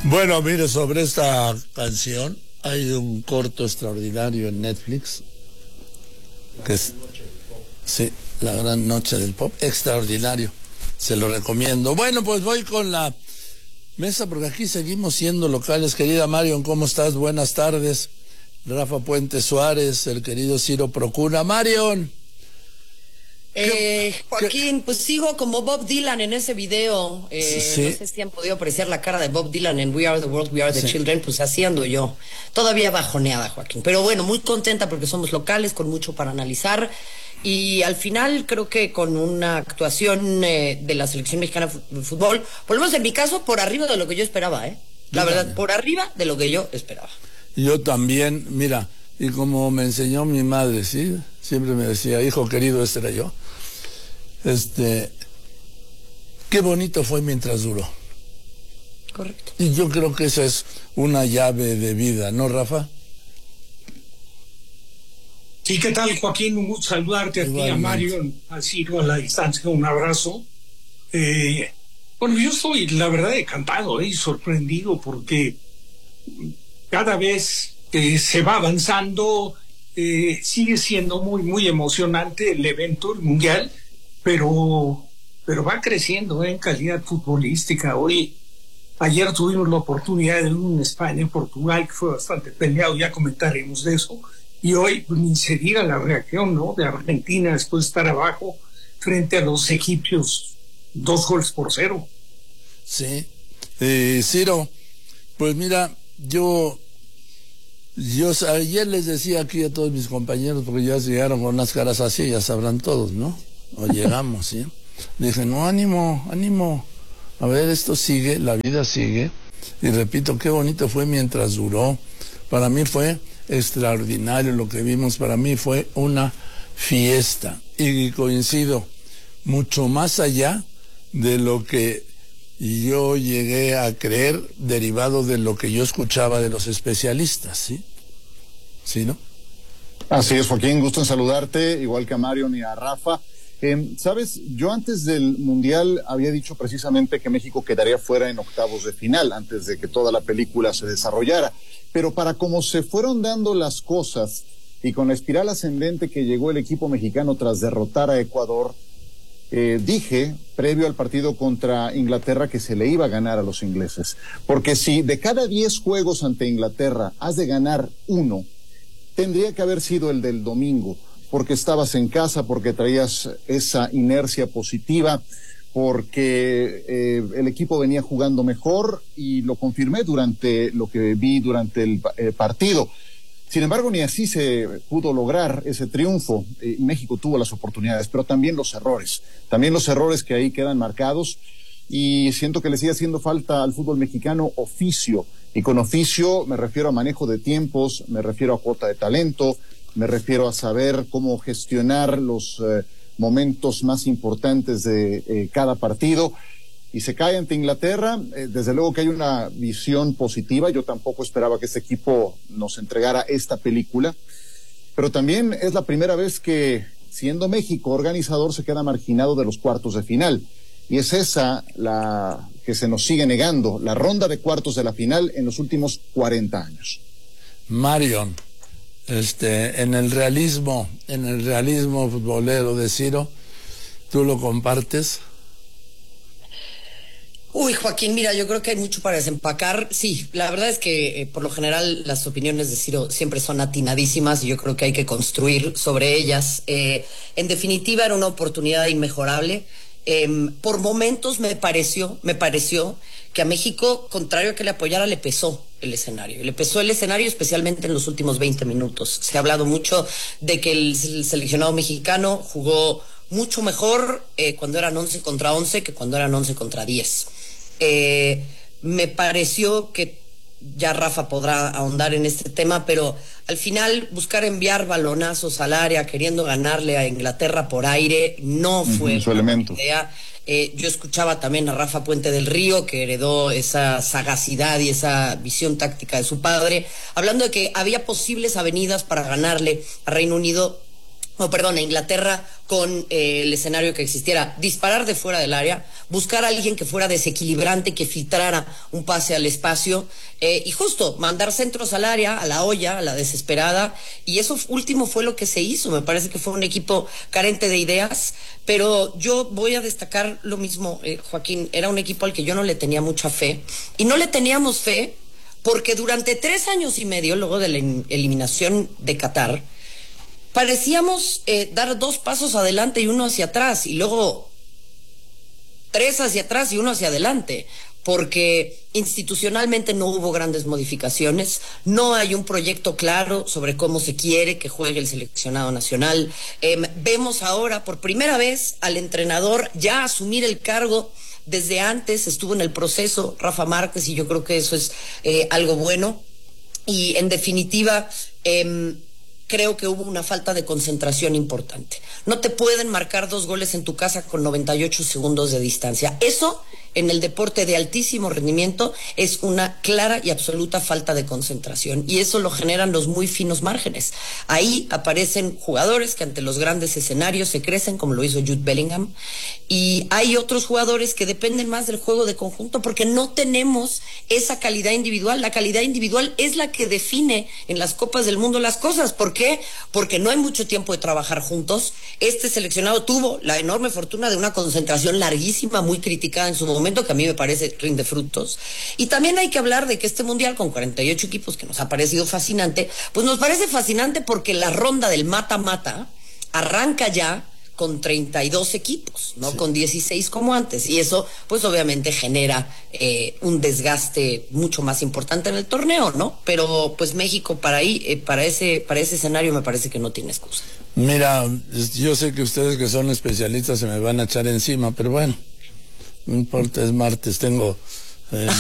Bueno, mire, sobre esta canción hay un corto extraordinario en Netflix, que es, sí, La Gran Noche del Pop, extraordinario, se lo recomiendo. Bueno, pues voy con la mesa, porque aquí seguimos siendo locales. Querida Marion, ¿cómo estás? Buenas tardes. Rafa Puente Suárez, el querido Ciro Procuna. Marion. Joaquín, pues sigo como Bob Dylan en ese video. Sí. No sé si han podido apreciar la cara de Bob Dylan en We Are the World, We Are the Sí. Children. Pues así ando yo. Todavía bajoneada, Joaquín. Pero bueno, muy contenta porque somos locales, con mucho para analizar. Y al final creo que con una actuación de la selección mexicana de fútbol, por lo menos en mi caso, por arriba de lo que yo esperaba, ¿eh? La verdad, por arriba de lo que yo esperaba. Yo también, mira, y como me enseñó mi madre, ¿sí? Siempre me decía, hijo querido, este era yo. Qué bonito fue mientras duró. Correcto. Y yo creo que esa es una llave de vida, ¿no, Rafa? Sí, ¿qué tal, Joaquín? Un gusto saludarte a ti, a Mario, a Ciro, a la distancia, un abrazo. Bueno, yo estoy, la verdad, encantado y sorprendido porque cada vez que se va avanzando, sigue siendo muy, muy emocionante el evento, el Mundial, pero va creciendo en calidad futbolística. Ayer tuvimos la oportunidad de un España-Portugal que fue bastante peleado, ya comentaremos de eso. Y hoy, pues, ni se diga la reacción, ¿no?, de Argentina después de estar abajo frente a los egipcios, 2-0. Sí. Ciro, pues mira, yo ayer les decía aquí a todos mis compañeros, porque ya llegaron con unas caras así, ya sabrán todos, ¿no? O llegamos, ¿sí? Dije, no, ánimo. A ver, esto sigue, la vida sigue. Y repito, qué bonito fue mientras duró. Para mí fue extraordinario lo que vimos. Para mí fue una fiesta. Y coincido, mucho más allá de lo que yo llegué a creer, derivado de lo que yo escuchaba de los especialistas, ¿sí? ¿Sí, no? Así es, Joaquín, gusto en saludarte, igual que a Marion y a Rafa. Sabes, yo antes del Mundial había dicho precisamente que México quedaría fuera en octavos de final, antes de que toda la película se desarrollara. Pero para cómo se fueron dando las cosas y con la espiral ascendente que llegó el equipo mexicano tras derrotar a Ecuador, dije, previo al partido contra Inglaterra, que se le iba a ganar a los ingleses. Porque si de cada 10 juegos ante Inglaterra has de ganar uno, tendría que haber sido el del domingo, porque estabas en casa, porque traías esa inercia positiva, porque el equipo venía jugando mejor, y lo confirmé durante lo que vi durante el partido. Sin embargo, ni así se pudo lograr ese triunfo. México tuvo las oportunidades, pero también los errores que ahí quedan marcados, y siento que le sigue haciendo falta al fútbol mexicano oficio, y con oficio me refiero a manejo de tiempos, me refiero a cuota de talento, me refiero a saber cómo gestionar los momentos más importantes de cada partido. Y se cae ante Inglaterra. Desde luego que hay una visión positiva. Yo tampoco esperaba que este equipo nos entregara esta película, pero también es la primera vez que, siendo México organizador, se queda marginado de los cuartos de final, y es esa la que se nos sigue negando, la ronda de cuartos de la final en los últimos 40 años. Marion, en el realismo futbolero de Ciro, ¿tú lo compartes? Uy, Joaquín, mira, yo creo que hay mucho para desempacar. Sí, la verdad es que por lo general las opiniones de Ciro siempre son atinadísimas y yo creo que hay que construir sobre ellas. En definitiva, era una oportunidad inmejorable. Por momentos me pareció que a México, contrario a que le apoyara, le pesó el escenario. Le pesó el escenario especialmente en los últimos 20 minutos. Se ha hablado mucho de que el seleccionado mexicano jugó mucho mejor cuando eran 11 contra 11 que cuando eran 11 contra 10. Me pareció que ya Rafa podrá ahondar en este tema, pero al final buscar enviar balonazos al área queriendo ganarle a Inglaterra por aire no fue una idea. Yo escuchaba también a Rafa Puente del Río, que heredó esa sagacidad y esa visión táctica de su padre, hablando de que había posibles avenidas para ganarle a Reino Unido. a Inglaterra con el escenario que existiera, disparar de fuera del área, buscar a alguien que fuera desequilibrante, que filtrara un pase al espacio, y justo mandar centros al área, a la olla, a la desesperada, y eso último fue lo que se hizo. Me parece que fue un equipo carente de ideas, pero yo voy a destacar lo mismo, Joaquín, era un equipo al que yo no le tenía mucha fe, y no le teníamos fe porque durante 3 años y medio, luego de la eliminación de Qatar, parecíamos dar 2 pasos adelante y 1 hacia atrás, y luego 3 hacia atrás y 1 hacia adelante, porque institucionalmente no hubo grandes modificaciones, no hay un proyecto claro sobre cómo se quiere que juegue el seleccionado nacional. Vemos ahora por primera vez al entrenador ya asumir el cargo. Desde antes estuvo en el proceso Rafa Márquez, y yo creo que eso es algo bueno. Y en definitiva, creo que hubo una falta de concentración importante. No te pueden marcar 2 goles en tu casa con 98 segundos de distancia. Eso, en el deporte de altísimo rendimiento, es una clara y absoluta falta de concentración. Y eso lo generan los muy finos márgenes. Ahí aparecen jugadores que ante los grandes escenarios se crecen, como lo hizo Jude Bellingham. Y hay otros jugadores que dependen más del juego de conjunto porque no tenemos esa calidad individual. La calidad individual es la que define en las Copas del Mundo las cosas. ¿Por qué? Porque no hay mucho tiempo de trabajar juntos. Este seleccionado tuvo la enorme fortuna de una concentración larguísima, muy criticada en su momento, que a mí me parece rinde frutos. Y también hay que hablar de que este mundial con 48 equipos, que nos ha parecido fascinante, pues nos parece fascinante porque la ronda del mata-mata arranca ya con 32 equipos, ¿no? Sí. Con 16 como antes, y eso pues obviamente genera un desgaste mucho más importante en el torneo, ¿no? Pero pues México para ese escenario me parece que no tiene excusa. Mira, yo sé que ustedes que son especialistas se me van a echar encima, pero bueno, no importa, es martes, tengo